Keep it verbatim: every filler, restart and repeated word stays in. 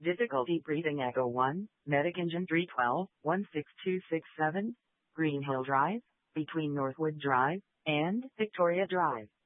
Difficulty breathing Echo one, Medic Engine three twelve, one six two six seven, Green Hill Drive, between Northwood Drive and Victoria Drive.